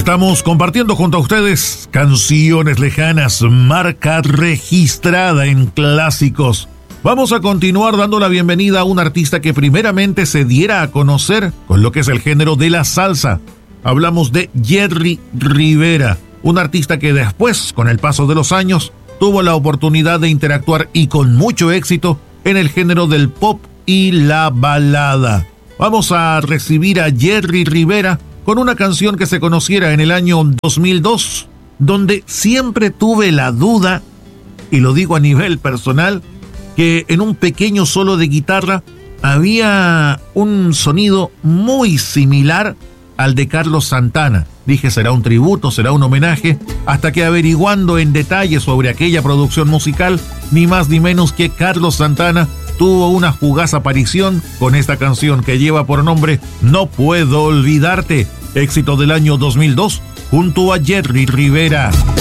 Estamos compartiendo junto a ustedes canciones lejanas, marca registrada en clásicos. Vamos a continuar dando la bienvenida a un artista que primeramente se diera a conocer con lo que es el género de la salsa. Hablamos de Jerry Rivera, un artista que después, con el paso de los años, tuvo la oportunidad de interactuar y con mucho éxito en el género del pop y la balada. Vamos a recibir a Jerry Rivera con una canción que se conociera en el año 2002, donde siempre tuve la duda, y lo digo a nivel personal, que en un pequeño solo de guitarra había un sonido muy similar al de Carlos Santana. Dije, ¿será un tributo? ¿Será un homenaje? Hasta que averiguando en detalle sobre aquella producción musical, ni más ni menos que Carlos Santana tuvo una fugaz aparición con esta canción que lleva por nombre No Puedo Olvidarte, éxito del año 2002, junto a Jerry Rivera.